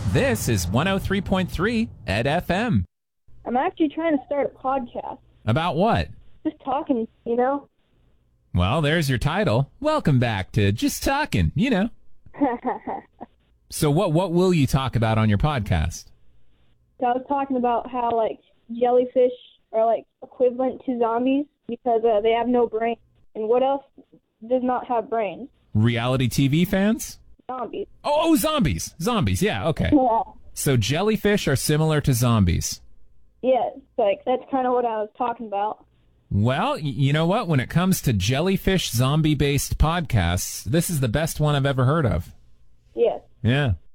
This is 103.3 Ed FM. I'm actually trying to start a podcast. About what? Just talking, you know? Well, there's your title. Welcome back to Just Talking, you know. So what will you talk about on your podcast? So I was talking about how, like, jellyfish are, like, equivalent to zombies because they have no brain. And what else does not have brains? Reality TV fans? Zombies. Oh, zombies. Zombies, yeah, okay. Yeah. So jellyfish are similar to zombies. Yeah, like, that's kind of what I was talking about. Well, you know what? When it comes to jellyfish zombie-based podcasts, this is the best one I've ever heard of. Yes. Yeah.